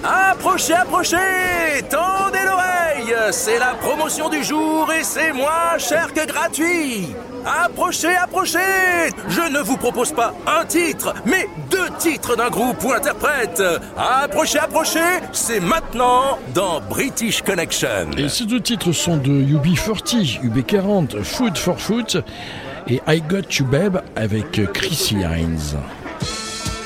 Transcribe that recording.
Approchez, approchez! Tendez l'oreille! C'est la promotion du jour et c'est moins cher que gratuit! Approchez, approchez! Je ne vous propose pas un titre, mais 2 titres d'un groupe ou interprète! Approchez, approchez! C'est maintenant dans British Connection. Et ces 2 titres sont de UB40, UB40, Food for Foot et I Got You Babe avec Chrissy Hines.